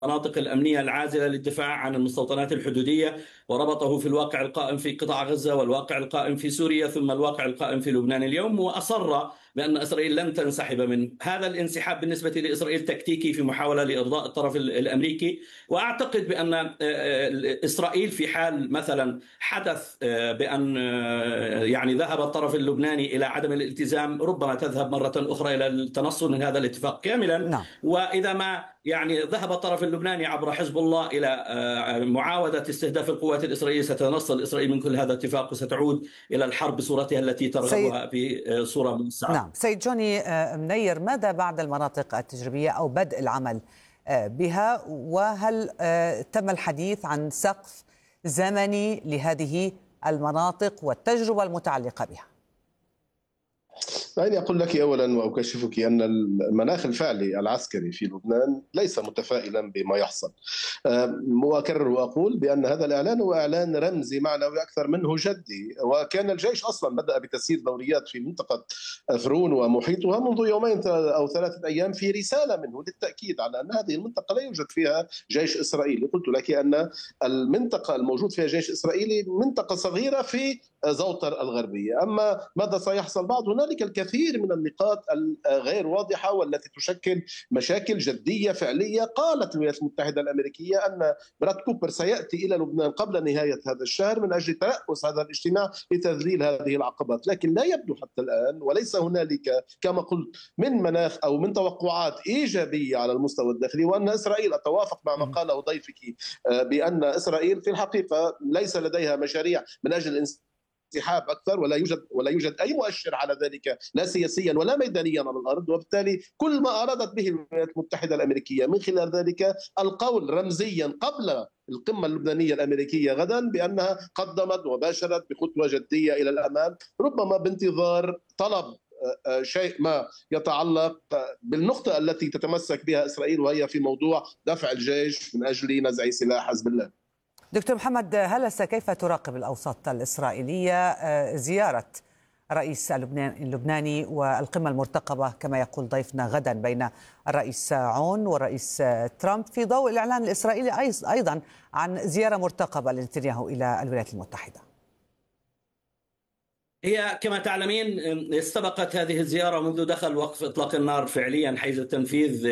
المناطق الأمنية العازلة للدفاع عن المستوطنات الحدودية، وربطه في الواقع القائم في قطاع غزة والواقع القائم في سوريا ثم الواقع القائم في لبنان اليوم، وأصر بأن إسرائيل لن تنسحب منه. هذا الانسحاب بالنسبة لإسرائيل تكتيكي في محاولة لإرضاء الطرف الأمريكي، وأعتقد بأن إسرائيل في حال مثلا حدث بأن يعني ذهب الطرف اللبناني إلى عدم الالتزام، ربما تذهب مرة أخرى إلى التنصل من هذا الاتفاق كاملا. نعم. وإذا ما يعني ذهب الطرف اللبناني عبر حزب الله إلى معاودة استهداف القوات الإسرائيلية، ستتنصل إسرائيل من كل هذا الاتفاق وستعود إلى الحرب بصورتها التي ترغبها بصورة موسعة. نعم. سيد جوني منير، ماذا بعد المناطق التجريبية أو بدء العمل بها، وهل تم الحديث عن سقف زمني لهذه المناطق والتجربة المتعلقة بها؟ دعني أقول لك أولا وأكشفك أن المناخ الفعلي العسكري في لبنان ليس متفائلا بما يحصل. وأكرر وأقول بأن هذا الإعلان هو إعلان رمزي معنوي أكثر منه جدي، وكان الجيش أصلا بدأ بتسيير دوريات في منطقة فرون ومحيطها منذ يومين أو 3 أيام في رسالة منه للتأكيد على أن هذه المنطقة لا يوجد فيها جيش إسرائيلي. قلت لك أن المنطقة الموجود فيها جيش إسرائيلي منطقة صغيرة في زوطر الغربية. أما ماذا سيحصل بعد؟ هنالك الكثير من النقاط الغير واضحة والتي تشكل مشاكل جدية فعلية. قالت الولايات المتحدة الأمريكية أن براد كوبر سيأتي إلى لبنان قبل نهاية هذا الشهر من أجل ترأس هذا الاجتماع لتذليل هذه العقبات، لكن لا يبدو حتى الآن وليس هنالك كما قلت من مناخ أو من توقعات إيجابية على المستوى الداخلي. وأن إسرائيل، أتوافق مع ما قاله ضيفك بأن إسرائيل في الحقيقة ليس لديها مشاريع من أجل انسحاب اكثر، ولا يوجد اي مؤشر على ذلك لا سياسيا ولا ميدانيا على الارض. وبالتالي كل ما ارادت به الولايات المتحده الامريكيه من خلال ذلك القول رمزيا قبل القمه اللبنانيه الامريكيه غدا بانها قدمت وباشرت بخطوه جديه الى الامام، ربما بانتظار طلب شيء ما يتعلق بالنقطه التي تتمسك بها اسرائيل، وهي في موضوع دفع الجيش من اجل نزع سلاح حزب الله. دكتور محمد هلس، كيف تراقب الأوساط الإسرائيلية زيارة رئيس اللبناني والقمة المرتقبة كما يقول ضيفنا غدا بين الرئيس عون والرئيس ترامب، في ضوء الإعلان الإسرائيلي أيضا عن زيارة مرتقبة لنتنياهو إلى الولايات المتحدة؟ هي كما تعلمين استبقت هذه الزيارة منذ دخل وقف إطلاق النار فعليا حيز التنفيذ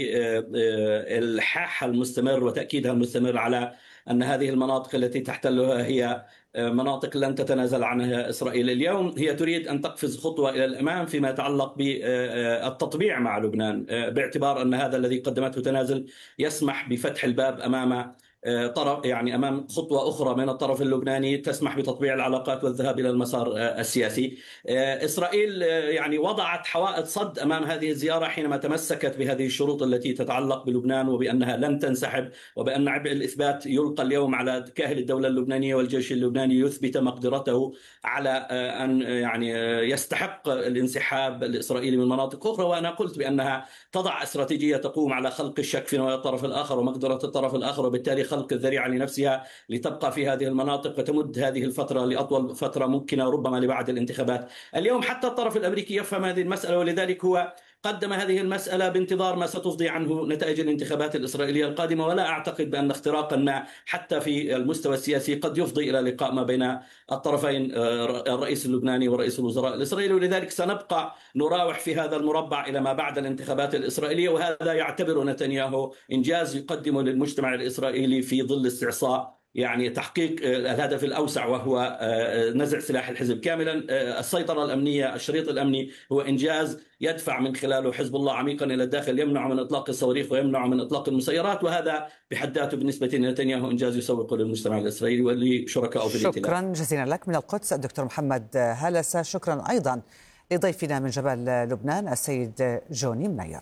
بالإلحاحها المستمر وتأكيدها المستمر على أن هذه المناطق التي تحتلها هي مناطق لن تتنازل عنها إسرائيل. اليوم هي تريد أن تقفز خطوة إلى الأمام فيما يتعلق بالتطبيع مع لبنان، باعتبار أن هذا الذي قدمته تنازل يسمح بفتح الباب أمام طرف، يعني أمام خطوة أخرى من الطرف اللبناني تسمح بتطبيع العلاقات والذهاب إلى المسار السياسي. إسرائيل يعني وضعت حوائط صد أمام هذه الزيارة حينما تمسكت بهذه الشروط التي تتعلق بلبنان وبأنها لن تنسحب، وبأن عبء الإثبات يلقى اليوم على كاهل الدولة اللبنانية والجيش اللبناني يثبت مقدرته على أن يعني يستحق الانسحاب الإسرائيلي من مناطق أخرى. وأنا قلت بأنها تضع استراتيجية تقوم على خلق الشك في نوايا الطرف الآخر ومقدرة الطرف الآخر، وبالتالي خلق الذريعة لنفسها لتبقى في هذه المناطق وتمد هذه الفترة لأطول فترة ممكنة ربما لبعد الانتخابات. اليوم حتى الطرف الأمريكي يفهم هذه المسألة، ولذلك هو قدم هذه المسألة بانتظار ما ستفضي عنه نتائج الانتخابات الإسرائيلية القادمة. ولا أعتقد بأن اختراقا ما حتى في المستوى السياسي قد يفضي إلى لقاء ما بين الطرفين، الرئيس اللبناني ورئيس الوزراء الإسرائيلي. ولذلك سنبقى نراوح في هذا المربع إلى ما بعد الانتخابات الإسرائيلية، وهذا يعتبر نتنياهو إنجاز يقدمه للمجتمع الإسرائيلي في ظل استعصاء يعني تحقيق الهدف الأوسع وهو نزع سلاح الحزب كاملا. السيطرة الأمنية، الشريط الأمني هو إنجاز يدفع من خلاله حزب الله عميقا إلى الداخل، يمنع من إطلاق الصواريخ ويمنع من إطلاق المسيرات، وهذا بحد ذاته بالنسبة لنتنياهو إنجاز يسوق للمجتمع الإسرائيلي ولشركائه في الائتلاف. شكرا جزيلا لك من القدس الدكتور محمد هلس. شكرا أيضا لضيفنا من جبل لبنان السيد جوني منير.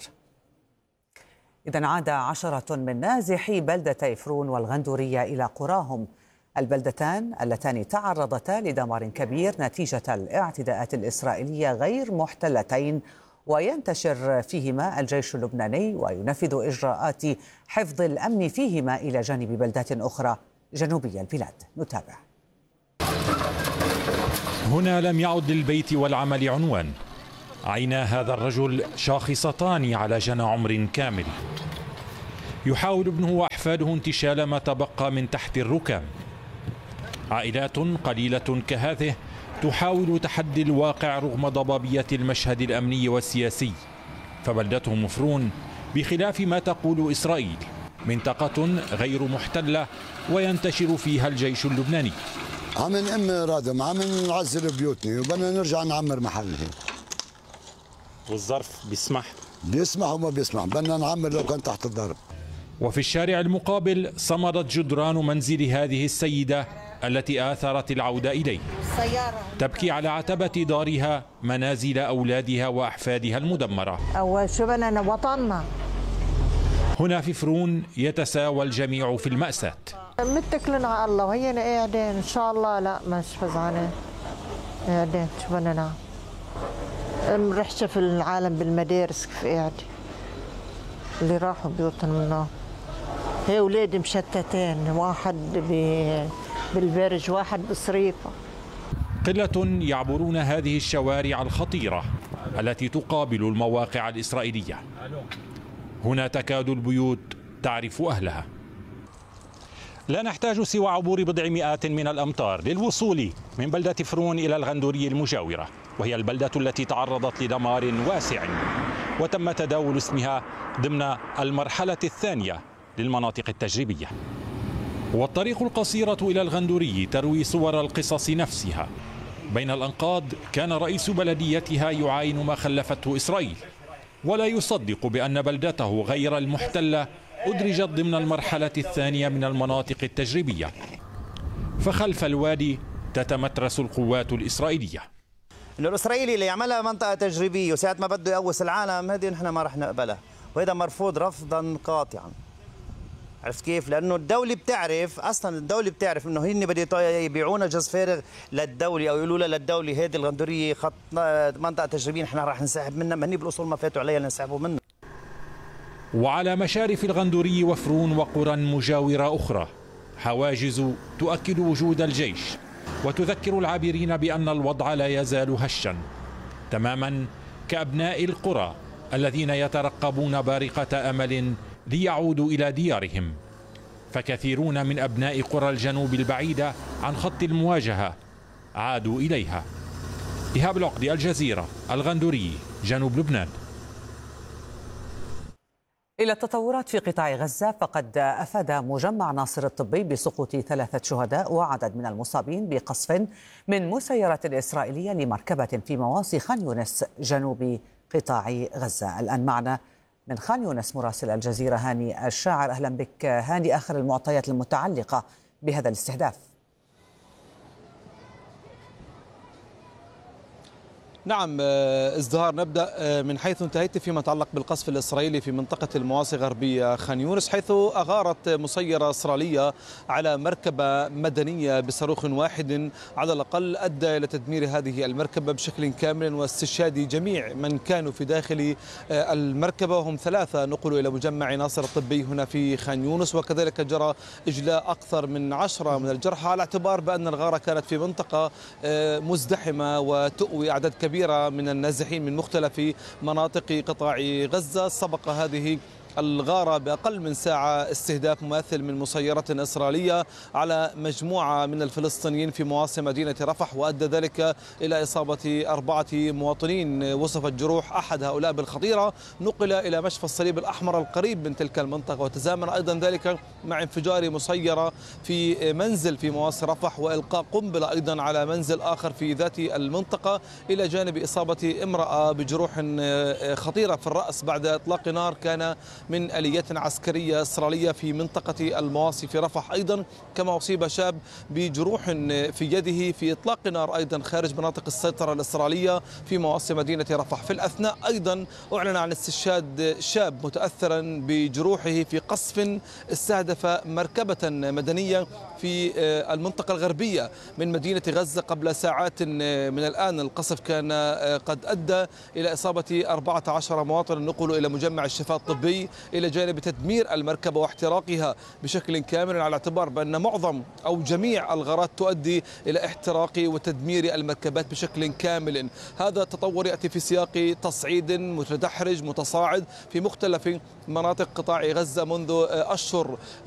إذن عاد 10 من نازحي بلدتي فرون والغندورية إلى قراهم، البلدتان اللتان تعرضتا لدمار كبير نتيجة الاعتداءات الإسرائيلية غير محتلتين، وينتشر فيهما الجيش اللبناني وينفذ إجراءات حفظ الأمن فيهما إلى جانب بلدات أخرى جنوبي البلاد. نتابع. هنا لم يعد للبيت والعمل عنوان، عينا هذا الرجل شاخصتان على جنى عمر كامل. يحاول ابنه وأحفاده انتشال ما تبقى من تحت الركام. عائلات قليلة كهذه تحاول تحدي الواقع رغم ضبابية المشهد الأمني والسياسي، فبلدتهم مفرون بخلاف ما تقول إسرائيل منطقة غير محتلة وينتشر فيها الجيش اللبناني. عم نأم رادم، عم نعزل بيوتنا وبدنا نرجع نعمر محلنا. والظرف بيسمح وما بيسمح، بدنا نعمر لو كان تحت الضرب. وفي الشارع المقابل صمدت جدران منزل هذه السيدة التي آثرت العودة إليه، تبكي على عتبة دارها منازل أولادها وأحفادها المدمرة. أول شو بدنا وطننا. هنا في فرون يتساوى الجميع في المأساة. متكلين على الله وهينا قاعدين إن شاء الله. لا مش فزعانين، قاعدين شو بدنا نعمل. رح شوف العالم بالمدارس كيف قاعد، اللي راحوا بيوتهم منهم. هي أولادي مشتتين، واحد بالبرج واحد بصريفة. قلة يعبرون هذه الشوارع الخطيرة التي تقابل المواقع الإسرائيلية. هنا تكاد البيوت تعرف أهلها. لا نحتاج سوى عبور بضع مئات من الأمتار للوصول من بلدة فرون إلى الغندورية المجاورة، وهي البلدة التي تعرضت لدمار واسع وتم تداول اسمها ضمن المرحلة الثانية للمناطق التجريبية. والطريق القصيرة إلى الغندوري تروي صور القصص نفسها. بين الأنقاض كان رئيس بلديتها يعاين ما خلفته إسرائيل، ولا يصدق بأن بلدته غير المحتلة أدرجت ضمن المرحلة الثانية من المناطق التجريبية. فخلف الوادي تتمترس القوات الإسرائيلية. إنه الإسرائيلي اللي يعملها منطقة تجريبية وساعة ما بده يقوس العالم، هذه نحن ما رح نقبلها، وهذا مرفوض رفضا قاطعا. عرفت كيف؟ لأنه الدولة بتعرف، أصلا الدولة بتعرف إنه هن بده يبيعونا جز فارغ للدولة، أو يقولوا لها للدولة هذه الغندورية خط منطقة تجريبية نحن رح نسحب منها، ما هن بالأصول ما فاتوا عليها لنسحبوا منها. وعلى مشارف الغندوري وفرون وقرى مجاورة أخرى حواجز تؤكد وجود الجيش، وتذكر العابرين بأن الوضع لا يزال هشا، تماما كأبناء القرى الذين يترقبون بارقة أمل ليعودوا إلى ديارهم. فكثيرون من أبناء قرى الجنوب البعيدة عن خط المواجهة عادوا إليها. إيهاب العقدي، الجزيرة، الغندوري، جنوب لبنان. إلى التطورات في قطاع غزة، فقد أفاد مجمع ناصر الطبي بسقوط 3 شهداء وعدد من المصابين بقصف من مسيرة إسرائيلية لمركبة في مواصي خان يونس جنوب قطاع غزة. الآن معنا من خان يونس مراسل الجزيرة هاني الشاعر. أهلا بك هاني، آخر المعطيات المتعلقة بهذا الاستهداف. نعم ازدهار، نبدأ من حيث انتهيت فيما يتعلق بالقصف الإسرائيلي في منطقة المواصي غربية خان يونس، حيث أغارت مسيرة إسرائيلية على مركبة مدنية بصاروخ واحد على الأقل أدى إلى تدمير هذه المركبة بشكل كامل واستشهاد جميع من كانوا في داخل المركبة، وهم 3 نقلوا إلى مجمع ناصر الطبي هنا في خان يونس، وكذلك جرى إجلاء أكثر من 10 من الجرحى، على اعتبار بأن الغارة كانت في منطقة مزدحمة وتؤوي أعداد كبيرة من النازحين من مختلف مناطق قطاع غزة. سبق هذه الغارة بأقل من ساعة استهداف مماثل من مسيرة إسرائيلية على مجموعة من الفلسطينيين في مواصي مدينة رفح، وأدى ذلك إلى إصابة 4 مواطنين وصفت جروح أحد هؤلاء بالخطيرة، نقل إلى مشفى الصليب الأحمر القريب من تلك المنطقة، وتزامن أيضا ذلك مع انفجار مسيرة في منزل في مواصي رفح وإلقاء قنبلة أيضا على منزل آخر في ذات المنطقة، إلى جانب إصابة امرأة بجروح خطيرة في الرأس بعد إطلاق نار كان من آليات عسكرية إسرائيلية في منطقة المواصي في رفح. أيضا كما أصيب شاب بجروح في يده في إطلاق نار أيضا خارج مناطق السيطرة الإسرائيلية في مواصي مدينة رفح. في الأثناء أيضا أعلن عن استشهاد شاب متأثرا بجروحه في قصف استهدف مركبة مدنية في المنطقة الغربية من مدينة غزة قبل ساعات من الآن. القصف كان قد أدى إلى إصابة 14 مواطن نقلوا إلى مجمع الشفاء الطبي إلى جانب تدمير المركبة واحتراقها بشكل كامل، على اعتبار بأن معظم أو جميع الغارات تؤدي إلى احتراق وتدمير المركبات بشكل كامل. هذا التطور يأتي في سياق تصعيد متدحرج متصاعد في مختلف مناطق قطاع غزة منذ أشهر